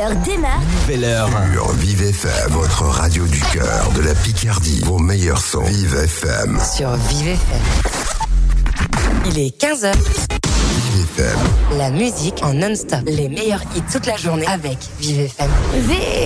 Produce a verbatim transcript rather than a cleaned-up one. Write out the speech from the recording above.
heure démarre. Nouvelle heure. Sur Vive F M, votre radio du cœur, de la Picardie. Vos meilleurs sons. Vive F M. Sur Vive F M. Il est quinze heures. Vive F M. La musique en non-stop. Les meilleurs hits toute la journée avec Vive F M. Vive